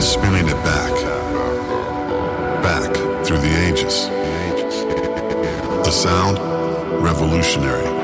spinning it back through the ages. The sound, revolutionary.